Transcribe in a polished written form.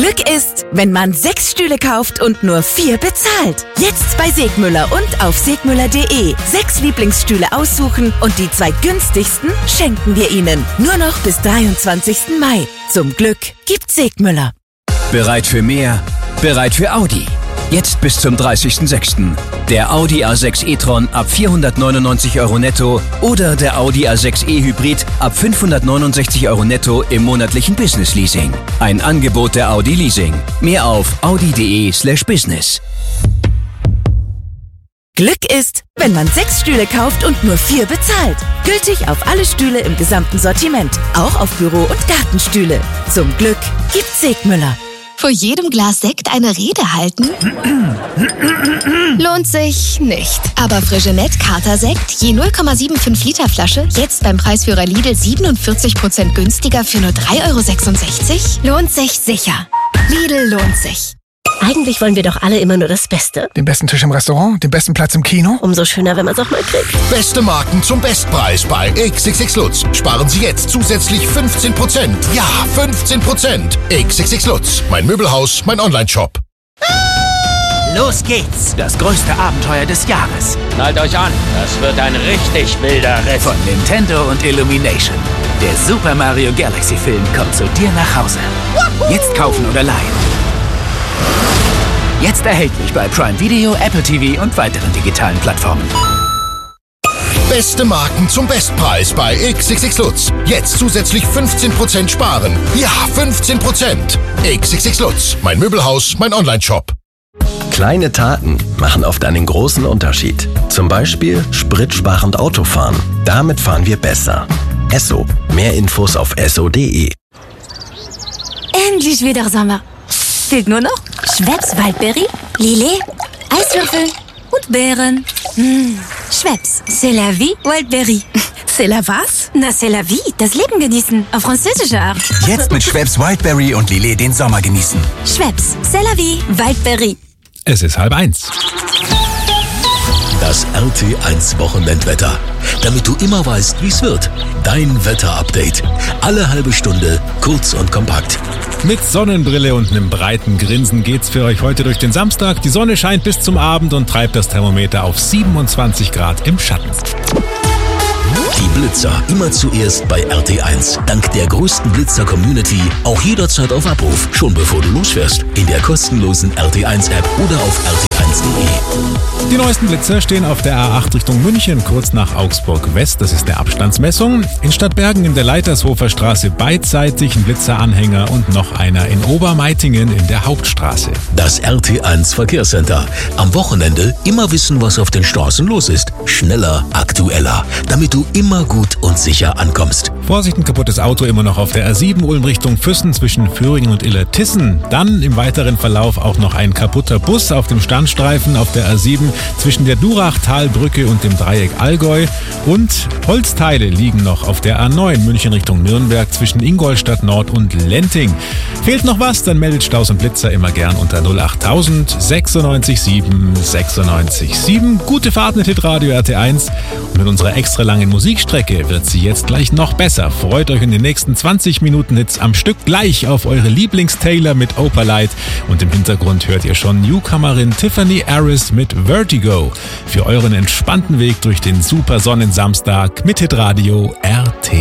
Glück ist, wenn man 6 Stühle kauft und nur 4 bezahlt. Jetzt bei Segmüller und auf segmüller.de. 6 Lieblingsstühle aussuchen und die 2 günstigsten schenken wir Ihnen. Nur noch bis 23. Mai. Zum Glück gibt's Segmüller. Bereit für mehr? Bereit für Audi. Jetzt bis zum 30.06. Der Audi A6 e-tron ab 499 € netto oder der Audi A6 e-Hybrid ab 569 € netto im monatlichen Business Leasing. Ein Angebot der Audi Leasing. Mehr auf audi.de/business. Glück ist, wenn man 6 Stühle kauft und nur 4 bezahlt. Gültig auf alle Stühle im gesamten Sortiment. Auch auf Büro- und Gartenstühle. Zum Glück gibt's Segmüller. Vor jedem Glas Sekt eine Rede halten? Lohnt sich nicht. Aber Frigenet Kater-Sekt, je 0,75 Liter Flasche, jetzt beim Preisführer Lidl 47% günstiger für nur 3,66 €? Lohnt sich sicher. Lidl lohnt sich. Eigentlich wollen wir doch alle immer nur das Beste. Den besten Tisch im Restaurant, den besten Platz im Kino. Umso schöner, wenn man es auch mal kriegt. Beste Marken zum Bestpreis bei XXX Lutz. Sparen Sie jetzt zusätzlich 15%. Ja, 15%. XXX Lutz. Mein Möbelhaus, mein Online-Shop. Los geht's. Das größte Abenteuer des Jahres. Schnallt euch an, das wird ein richtig wilder Ritt. Von Nintendo und Illumination. Der Super Mario Galaxy Film kommt zu dir nach Hause. Jetzt kaufen oder leihen. Jetzt erhältlich bei Prime Video, Apple TV und weiteren digitalen Plattformen. Beste Marken zum Bestpreis bei XXX Lutz. Jetzt zusätzlich 15% sparen. Ja, 15%. XXX Lutz. Mein Möbelhaus, mein Online-Shop. Kleine Taten machen oft einen großen Unterschied. Zum Beispiel spritsparend Autofahren. Damit fahren wir besser. Esso. Mehr Infos auf esso.de. Endlich wieder Sommer. Fehlt nur noch Schweppes Waldbeere, Lillet, Eiswürfel und Beeren. Schweppes, c'est la vie, Waldbeere. C'est la was? Na, c'est la vie, das Leben genießen, auf französische Art. Jetzt mit Schweppes Wildberry und Lillet den Sommer genießen. Schweppes, c'est la vie, Waldbeere. Es ist 12:30. Das RT1 Wochenendwetter. Damit du immer weißt, wie es wird. Dein Wetter-Update. Alle halbe Stunde, kurz und kompakt. Mit Sonnenbrille und einem breiten Grinsen geht's für euch heute durch den Samstag. Die Sonne scheint bis zum Abend und treibt das Thermometer auf 27 Grad im Schatten. Die Blitzer immer zuerst bei RT1. Dank der größten Blitzer-Community auch jederzeit auf Abruf. Schon bevor du losfährst. In der kostenlosen RT1-App oder auf RT1.de. Die neuesten Blitzer stehen auf der A8 Richtung München, kurz nach Augsburg West. Das ist der Abstandsmessung. In Stadtbergen in der Leitershofer Straße beidseitig ein Blitzeranhänger und noch einer in Obermeitingen in der Hauptstraße. Das RT1 Verkehrscenter. Am Wochenende immer wissen, was auf den Straßen los ist. Schneller, aktueller. Damit du immer gut und sicher ankommst. Vorsicht, ein kaputtes Auto immer noch auf der A7 Ulm Richtung Füssen zwischen Föhringen und Illertissen. Dann im weiteren Verlauf auch noch ein kaputter Bus auf dem Standstreifen auf der A7 zwischen der Durachtalbrücke und dem Dreieck Allgäu. Und Holzteile liegen noch auf der A9 München Richtung Nürnberg zwischen Ingolstadt Nord und Lenting. Fehlt noch was? Dann meldet Staus und Blitzer immer gern unter 08000 96 7 96 7. Gute Fahrt mit Hitradio RT1. Und mit unserer extra langen Musikstrecke wird sie jetzt gleich noch besser. Freut euch in den nächsten 20 Minuten Hits am Stück gleich auf eure Lieblings-Taylor mit Opalite. Und im Hintergrund hört ihr schon Newcomerin Tiffany Harris mit Vertigo. Für euren entspannten Weg durch den super Sonnensamstag mit Hitradio RT.